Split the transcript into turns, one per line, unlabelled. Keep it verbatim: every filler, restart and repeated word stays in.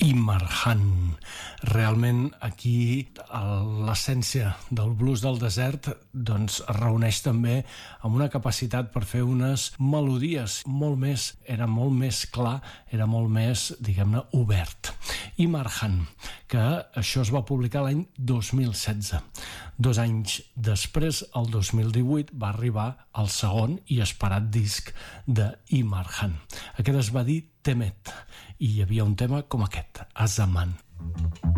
Imarhan. Realment aquí l'essència del blues del desert doncs es reuneix també amb una capacitat per fer unes melodies molt més, era molt més clar, era molt més, diguem-ne, obert. Imarhan, que això es va publicar l'any dos mil setze. Dos anys després, el dos mil divuit, va arribar el segon i esperat disc de Imarhan. Aquest es va dir Temet i hi havia un tema com aquest, Azaman.